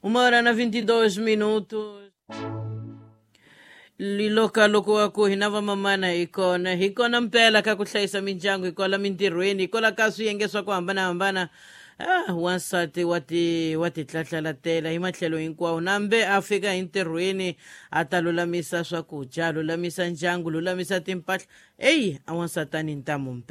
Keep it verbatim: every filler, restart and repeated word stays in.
Uma hora na vinte e dois minutos. Liloka loko wako hinava mamana ikona hikona mpela ka ku hlayisa mindyangu hikola mintirhweni hikola ka swiyenge swa ku hambanahambana. Ah, wansati wa ti wa ti tlatlalatela hi matlhelo hinkwawo nambe a fika hi ntirhweni a ta lulamisa swakudya lulamisa ndyangu lulamisa timpahla eyi a wansati a ni ntamu mpela.